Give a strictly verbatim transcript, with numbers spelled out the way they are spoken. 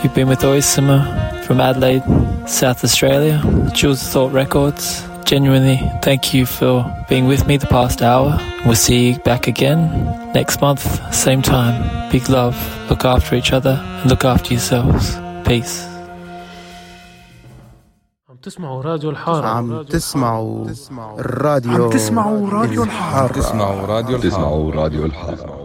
You've been with Oisima from Adelaide, South Australia, Jewels of Thought Records. Genuinely, thank you for being with me the past hour. We'll see you back again next month, same time. Big love, look after each other, and look after yourselves. Peace. عم تسمعوا راديو الحارة عم تسمعوا الراديو عم تسمعوا راديو الحارة الحارة تسمعوا راديو الحارة